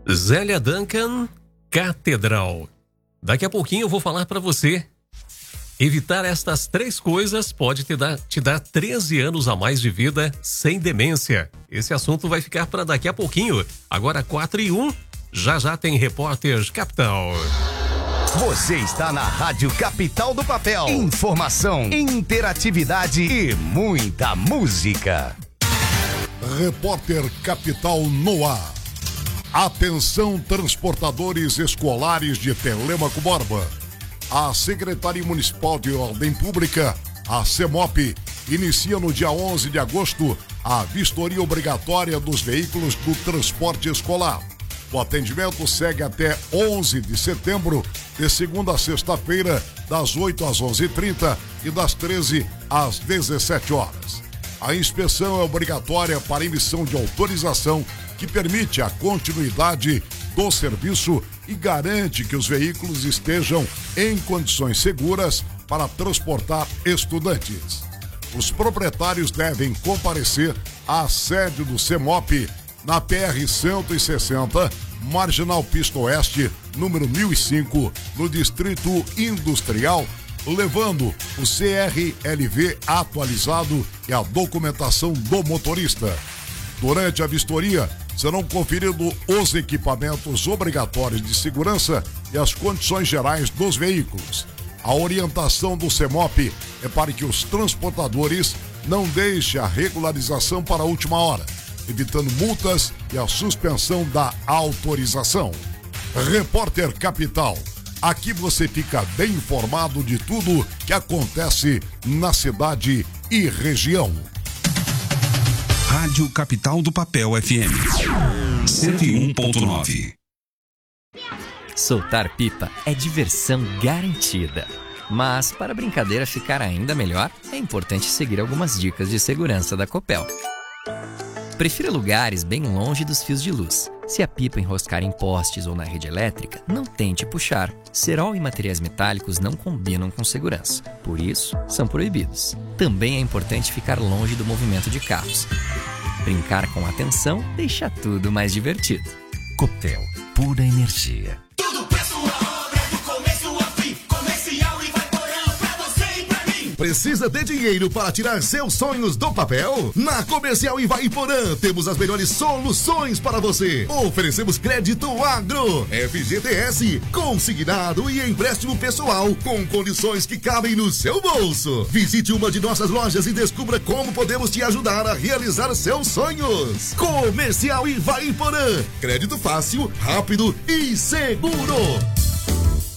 Zélia Duncan, Catedral. Daqui a pouquinho eu vou falar para você. Evitar estas 3 coisas pode te dar 13 anos a mais de vida sem demência. Esse assunto vai ficar para daqui a pouquinho. Agora 4:01, já tem Repórter Capital. Você está na Rádio Capital do Papel. Informação, interatividade e muita música. Repórter Capital no ar. Atenção, transportadores escolares de Telêmaco Borba. A Secretaria Municipal de Ordem Pública, a CEMOP, inicia no dia 11 de agosto a vistoria obrigatória dos veículos do transporte escolar. O atendimento segue até 11 de setembro, de segunda a sexta-feira, das 8 às 11h30 e das 13 às 17 horas. A inspeção é obrigatória para emissão de autorização que permite a continuidade do serviço e garante que os veículos estejam em condições seguras para transportar estudantes. Os proprietários devem comparecer à sede do CEMOP na PR-160, Marginal Pista Oeste, número 1005, no Distrito Industrial, levando o CRLV atualizado e a documentação do motorista. Durante a vistoria, serão conferidos os equipamentos obrigatórios de segurança e as condições gerais dos veículos. A orientação do CEMOP é para que os transportadores não deixem a regularização para a última hora, evitando multas e a suspensão da autorização. Repórter Capital. Aqui você fica bem informado de tudo que acontece na cidade e região. Rádio Capital do Papel FM 101.9. Soltar pipa é diversão garantida. Mas para a brincadeira ficar ainda melhor, é importante seguir algumas dicas de segurança da Copel. Prefira lugares bem longe dos fios de luz. Se a pipa enroscar em postes ou na rede elétrica, não tente puxar. Cerol e materiais metálicos não combinam com segurança. Por isso, são proibidos. Também é importante ficar longe do movimento de carros. Brincar com atenção deixa tudo mais divertido. Copel, pura energia. Tudo pra sua obra, do começo ao fim. Comercial e vai porão pra você e pra mim. Precisa de dinheiro para tirar seus sonhos do papel? Na Comercial Ivaiporã temos as melhores soluções para você. Oferecemos crédito agro, FGTS, consignado e empréstimo pessoal com condições que cabem no seu bolso. Visite uma de nossas lojas e descubra como podemos te ajudar a realizar seus sonhos. Comercial Ivaiporã, crédito fácil, rápido e seguro.